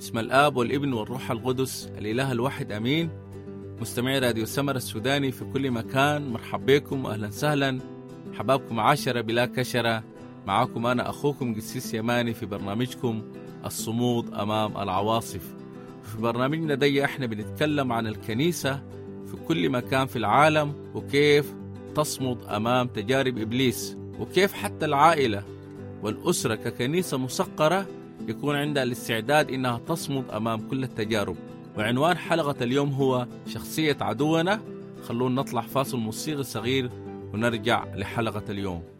بسم الآب والابن والروح القدس الإله الواحد أمين. مستمعي راديو سمر السوداني في كل مكان، مرحب بكم وأهلا سهلا. حبابكم 10 بلا كشرة، معكم أنا أخوكم قسيس يماني في برنامجكم الصمود أمام العواصف. في برنامجنا دي احنا بنتكلم عن الكنيسة في كل مكان في العالم، وكيف تصمد أمام تجارب إبليس، وكيف حتى العائلة والأسرة ككنيسة مسقرة يكون عندها الاستعداد إنها تصمد أمام كل التجارب. وعنوان حلقة اليوم هو شخصية عدونا. خلونا نطلع فاصل موسيقي صغير ونرجع لحلقة اليوم.